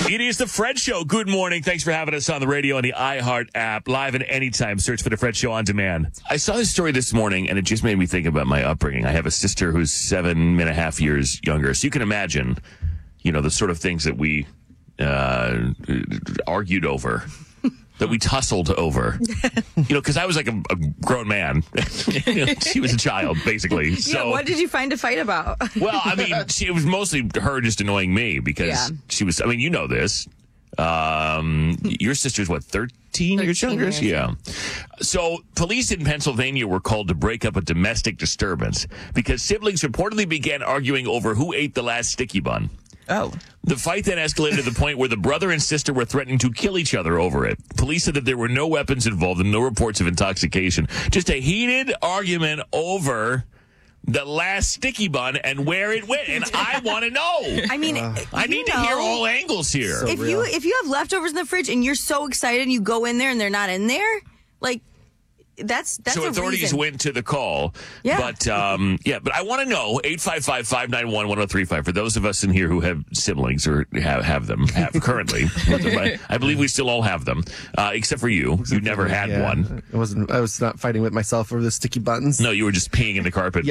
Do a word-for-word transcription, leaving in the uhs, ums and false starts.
It is the Fred Show. Good morning. Thanks for having us on the radio and the iHeart app. Live and anytime. Search for the Fred Show on demand. I saw this story this morning, and it just made me think about my upbringing. I have a sister who's seven and a half years younger. So you can imagine, you know, the sort of things that we uh, argued over. That we tussled over, you know, because I was like a, a grown man. You know, she was a child, basically. So, yeah, what did you find to fight about? Well, I mean, she, it was mostly her just annoying me because yeah. she was, I mean, you know this. Um, your sister's, what, thirteen years younger? Years. Yeah. So police in Pennsylvania were called to break up a domestic disturbance because siblings reportedly began arguing over who ate the last sticky bun. Oh. The fight then escalated to the point where the brother and sister were threatening to kill each other over it. Police said that there were no weapons involved and no reports of intoxication. Just a heated argument over the last sticky bun and where it went. And I want to know. I mean, uh, I need know, to hear all angles here. So if real. you if you have leftovers in the fridge and you're so excited and you go in there and they're not in there, like, That's that's so a authorities reason. went to the call. Yeah. But um, yeah, but I want to know eight five five, five nine one, one oh three five for those of us in here who have siblings or have have them have currently. I believe we still all have them, uh, except for you. You never had yeah. one. I wasn't. I was not fighting with myself over the sticky buttons. No, you were just peeing in the carpet.